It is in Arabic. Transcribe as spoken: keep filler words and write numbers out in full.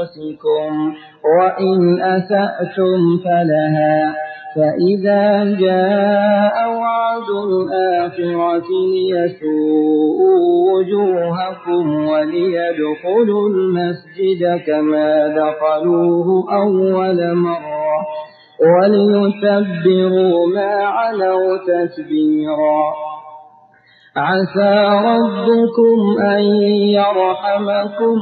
وإن أسأتم فلها فإذا جاء وعد الآخرة ليسوءوا وجوهكم وليدخلوا المسجد كما دخلوه أول مرة وليتبروا ما علوا تتبيرا. عسى ربكم أن يرحمكم